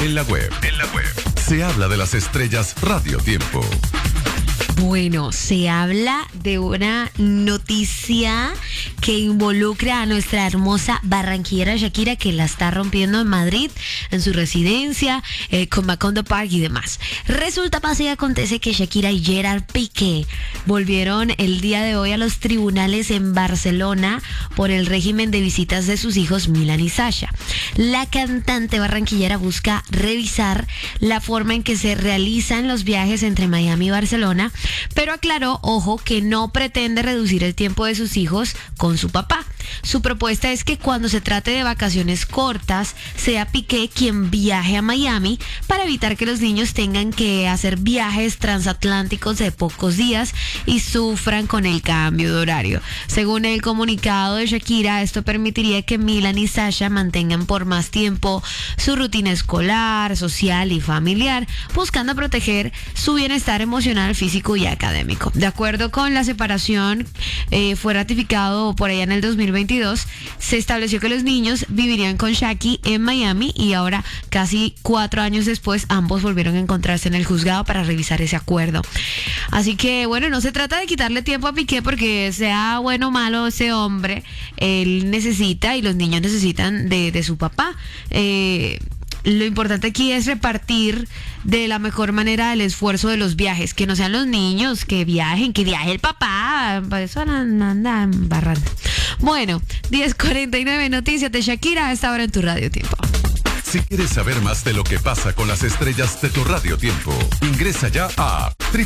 En la web. Se habla de las estrellas Radio Tiempo. Bueno, se habla de una noticia que involucra a nuestra hermosa barranquillera Shakira, que la está rompiendo en Madrid, en su residencia, con Macondo Park y demás. Resulta, pasa y acontece que Shakira y Gerard Piqué volvieron el día de hoy a los tribunales en Barcelona por el régimen de visitas de sus hijos Milan y Sasha. La cantante barranquillera busca revisar la forma en que se realizan los viajes entre Miami y Barcelona, pero aclaró, ojo, que no pretende reducir el tiempo de sus hijos con su papá. Su propuesta es que cuando se trate de vacaciones cortas, sea Piqué quien viaje a Miami para evitar que los niños tengan que hacer viajes transatlánticos de pocos días y sufran con el cambio de horario. Según el comunicado de Shakira, esto permitiría que Milan y Sasha mantengan por más tiempo su rutina escolar, social y familiar, buscando proteger su bienestar emocional, físico y académico. De acuerdo con la separación, fue ratificado por allá en el 2022, se estableció que los niños vivirían con Shaki en Miami y ahora, casi 4 años después, ambos volvieron a encontrarse en el juzgado para revisar ese acuerdo. Así que, bueno, no se trata de quitarle tiempo a Piqué porque sea bueno o malo ese hombre, él necesita y los niños necesitan de su papá. Lo importante aquí es repartir de la mejor manera el esfuerzo de los viajes, que no sean los niños que viaje el papá, para eso anda embarrando. Bueno, 10:49, noticias de Shakira a esta hora en tu Radio Tiempo. Si quieres saber más de lo que pasa con las estrellas de tu Radio Tiempo, ingresa ya a